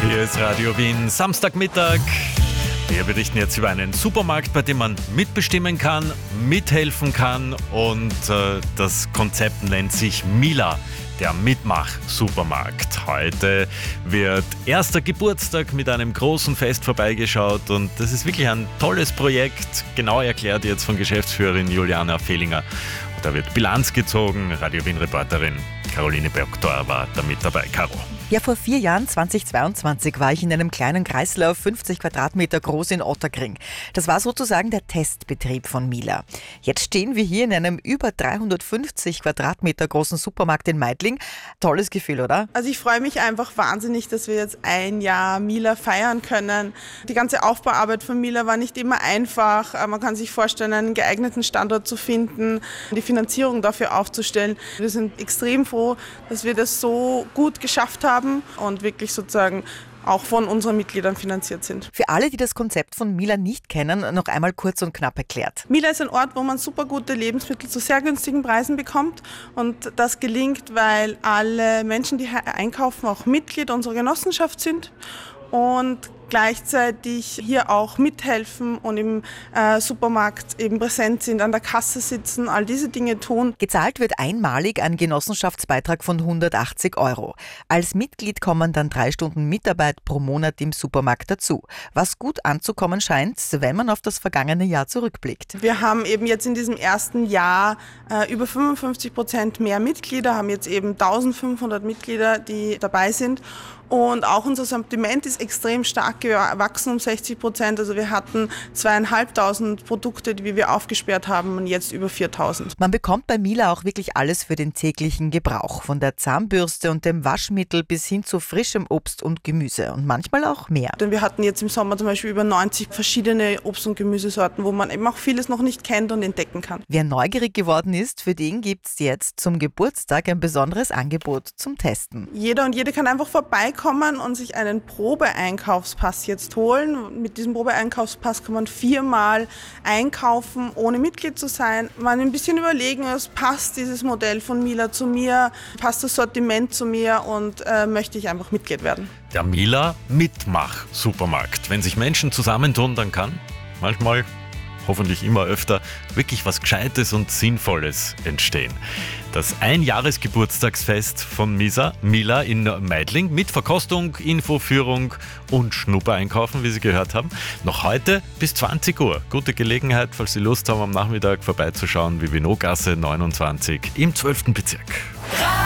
Hier ist Radio Wien, Samstagmittag. Wir berichten jetzt über einen Supermarkt, bei dem man mitbestimmen kann, mithelfen kann und das Konzept nennt sich Mila, der Mitmach-Supermarkt. Heute wird erster Geburtstag mit einem großen Fest vorbeigeschaut und das ist wirklich ein tolles Projekt, genau erklärt jetzt von Geschäftsführerin Juliana Fehlinger. Da wird Bilanz gezogen, Radio Wien-Reporterin Caroline Bergtor war da mit dabei. Caro. Ja, vor 4 Jahren, 2022, war ich in einem kleinen Kreislauf, 50 Quadratmeter groß in Otterkring. Das war sozusagen der Testbetrieb von Mila. Jetzt stehen wir hier in einem über 350 Quadratmeter großen Supermarkt in Meidling. Tolles Gefühl, oder? Also ich freue mich einfach wahnsinnig, dass wir jetzt 1 Jahr Mila feiern können. Die ganze Aufbauarbeit von Mila war nicht immer einfach. Man kann sich vorstellen, einen geeigneten Standort zu finden, die Finanzierung dafür aufzustellen. Wir sind extrem froh, dass wir das so gut geschafft haben und wirklich sozusagen auch von unseren Mitgliedern finanziert sind. Für alle, die das Konzept von Mila nicht kennen, noch einmal kurz und knapp erklärt. Mila ist ein Ort, wo man super gute Lebensmittel zu sehr günstigen Preisen bekommt und das gelingt, weil alle Menschen, die hier einkaufen, auch Mitglied unserer Genossenschaft sind und gleichzeitig hier auch mithelfen und im Supermarkt eben präsent sind, an der Kasse sitzen, all diese Dinge tun. Gezahlt wird einmalig ein Genossenschaftsbeitrag von 180 €. Als Mitglied kommen dann 3 Stunden Mitarbeit pro Monat im Supermarkt dazu. Was gut anzukommen scheint, wenn man auf das vergangene Jahr zurückblickt. Wir haben eben jetzt in diesem ersten Jahr über 55% mehr Mitglieder, haben jetzt eben 1500 Mitglieder, die dabei sind. Und auch unser Sortiment ist extrem stark gewachsen um 60%. Also wir hatten 2.500 Produkte, die wir aufgesperrt haben und jetzt über 4.000. Man bekommt bei Mila auch wirklich alles für den täglichen Gebrauch. Von der Zahnbürste und dem Waschmittel bis hin zu frischem Obst und Gemüse und manchmal auch mehr. Denn wir hatten jetzt im Sommer zum Beispiel über 90 verschiedene Obst- und Gemüsesorten, wo man eben auch vieles noch nicht kennt und entdecken kann. Wer neugierig geworden ist, für den gibt es jetzt zum Geburtstag ein besonderes Angebot zum Testen. Jeder und jede kann einfach vorbeikommen und sich einen Probeeinkaufspass jetzt holen. Mit diesem Probeeinkaufspass kann man 4-mal einkaufen, ohne Mitglied zu sein. Man ein bisschen überlegen, passt dieses Modell von Mila zu mir, passt das Sortiment zu mir und möchte ich einfach Mitglied werden. Der Mila Mitmach-Supermarkt. Wenn sich Menschen zusammentun, dann kann manchmal, hoffentlich immer öfter, wirklich was Gescheites und Sinnvolles entstehen. Das Einjahresgeburtstagsfest von Mila in Meidling mit Verkostung, Infoführung und Schnuppereinkaufen, wie Sie gehört haben. Noch heute bis 20 Uhr. Gute Gelegenheit, falls Sie Lust haben, am Nachmittag vorbeizuschauen, Vivino-Gasse 29 im 12. Bezirk.